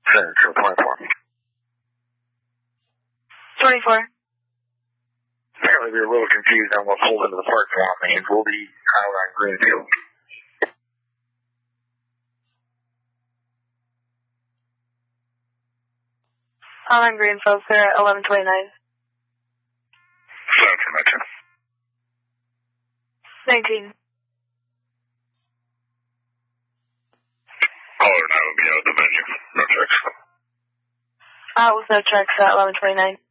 Signature 24. 24. Apparently we were a little confused on what pulled into the parking lot means. We'll be out on Greenfield. I'm on Greenfield, sir, at 1129. Sign for mention. 19. Caller and I will be out of the venue. No checks. With no checks at 1129.